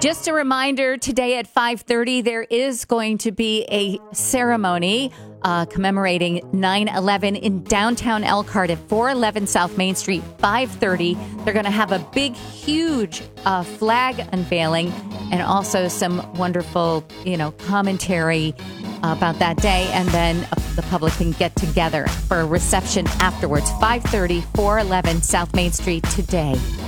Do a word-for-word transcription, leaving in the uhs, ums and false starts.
Just a reminder, today at five thirty, there is going to be a ceremony uh, commemorating nine eleven in downtown Elkhart at four eleven South Main Street, five thirty. They're going to have a big, huge uh, flag unveiling and also some wonderful, you know, commentary about that day. And then the public can get together for a reception afterwards. five thirty, four eleven South Main Street today.